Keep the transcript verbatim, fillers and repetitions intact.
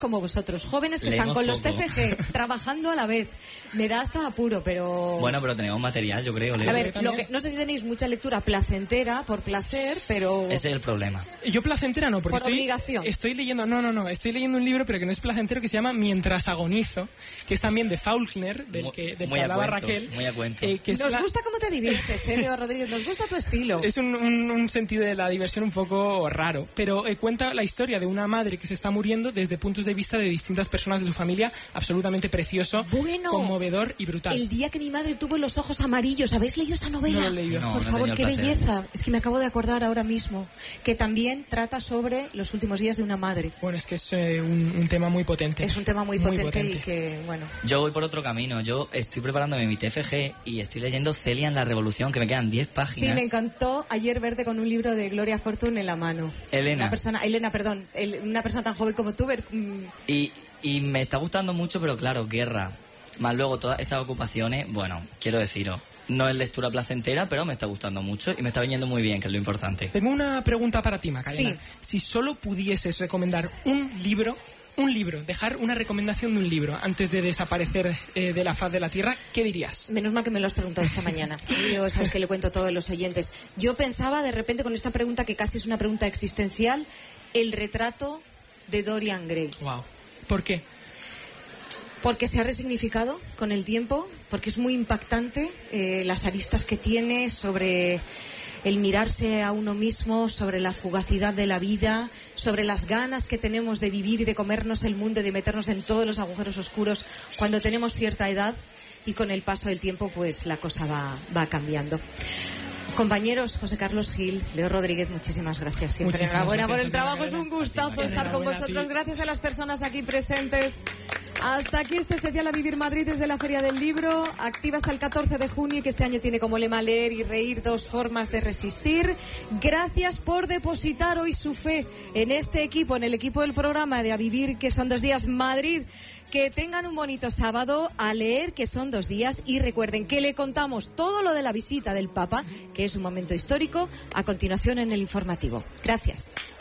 como vosotros, jóvenes que Leemos están con los poco. T F G trabajando a la vez. Me da hasta apuro, pero... Bueno, pero tenemos material, yo creo. A Leo. ver, lo que, no sé si tenéis mucha lectura placentera, por placer, pero... Ese es el problema. Yo placentera no, porque Por estoy, obligación. estoy leyendo, no, no, no, estoy leyendo un libro, pero que no es placentero, que se llama Mientras agonizo, que es también de Faulkner, del Muy- que, del muy que a hablaba cuento, Raquel. muy a cuento. eh, que es Nos la- gusta cómo te diviertes, ¿eh, Leo Rodríguez? Nos gusta tu estilo. Es un, un- un sentido de la diversión un poco raro, pero eh, cuenta la historia de una madre que se está muriendo desde puntos de vista de distintas personas de su familia, absolutamente precioso, Bueno, conmovedor y brutal. El día que mi madre tuvo los ojos amarillos, ¿habéis leído esa novela? No lo he leído. No, Por no he favor, tenido qué el placer. belleza. Es que me acabo de acordar ahora mismo. Que también trata sobre los últimos días de una madre. Bueno, es que es eh, un, un tema muy potente. Es un tema muy, potente, y que, bueno... Yo voy por otro camino. Yo estoy preparándome mi T F G y estoy leyendo Celia en la Revolución, que me quedan diez páginas. Sí, me encantó ayer verte con un libro de Gloria Fortune en la mano. Elena. Una persona, Elena, perdón. El- una persona tan joven como tú. Ver, mm, Y, y me está gustando mucho, pero claro, guerra. Más luego todas estas ocupaciones, bueno, quiero deciros, no es lectura placentera, pero me está gustando mucho y me está viniendo muy bien, que es lo importante. Tengo una pregunta para ti, Macarena. Sí. Si solo pudieses recomendar un libro, un libro, dejar una recomendación de un libro antes de desaparecer eh, de la faz de la Tierra, ¿qué dirías? menos mal que me lo has preguntado esta mañana. Yo, sabes que le cuento a todos los oyentes. Yo pensaba de repente con esta pregunta, que casi es una pregunta existencial, el retrato de Dorian Gray. Wow. ¿Por qué? Porque se ha resignificado con el tiempo, porque es muy impactante eh, las aristas que tiene sobre el mirarse a uno mismo, sobre la fugacidad de la vida, sobre las ganas que tenemos de vivir y de comernos el mundo y de meternos en todos los agujeros oscuros cuando tenemos cierta edad, y con el paso del tiempo pues la cosa va, va cambiando. Compañeros, José Carlos Gil, Leo Rodríguez, muchísimas gracias. Siempre Muchísimas enhorabuena por gracias el a ti, trabajo, es Macarena. un gustazo A ti, Macarena. estar con Enhorabuena a ti. vosotros. Gracias a las personas aquí presentes. Hasta aquí este especial A Vivir Madrid desde la Feria del Libro, activa hasta el catorce de junio, y que este año tiene como lema leer y reír, dos formas de resistir. Gracias por depositar hoy su fe en este equipo, en el equipo del programa de A Vivir, que son dos días Madrid. Que tengan un bonito sábado, a leer, que son dos días, y recuerden que le contamos todo lo de la visita del Papa, que es un momento histórico, a continuación en el informativo. Gracias.